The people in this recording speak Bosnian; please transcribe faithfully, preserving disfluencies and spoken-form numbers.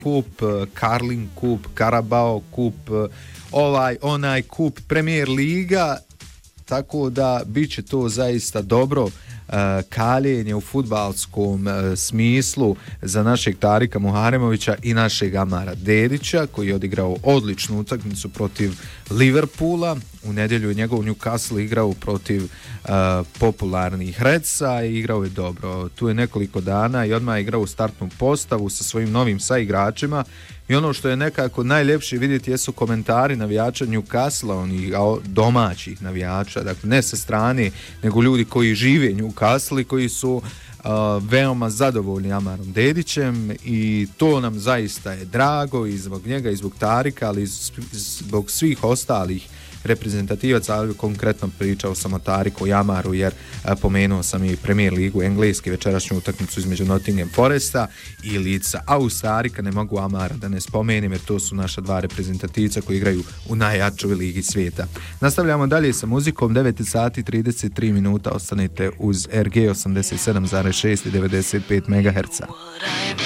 kup, Carling kup, Carabao kup, ovaj, onaj kup, Premier Liga, tako da bit će to zaista dobro uh, kaljenje u fudbalskom uh, smislu za našeg Tarika Muharemovića i našeg Amara Dedića, koji je odigrao odličnu utakmicu protiv Liverpoola. U nedjelju je njegov Newcastle igrao protiv uh, popularnih Redsa i igrao je dobro. Tu je nekoliko dana i odmah je igrao u startnu postavu sa svojim novim saigračima. I ono što je nekako najljepše vidjeti jesu komentari navijača Newcastle, onih domaćih navijača, dakle ne sa strane, nego ljudi koji žive Newcastle i koji su uh, veoma zadovoljni Amarom Dedićem i to nam zaista je drago i zbog njega i zbog Tarika, ali i zbog svih ostalih reprezentativaca, ali konkretno pričao sam o Tariku i Amaru jer a, pomenuo sam i Premier Ligu Engleske, večerašnju utakmicu između Nottingham Foresta i Leedsa, a uz Tarika ne mogu Amara da ne spomenem jer to su naša dva reprezentativca koji igraju u najjačoj ligi svijeta. Nastavljamo dalje sa muzikom, devet sati trideset tri minuta, ostanete uz R G osamdeset sedam zarez šest i devedeset pet megaherca.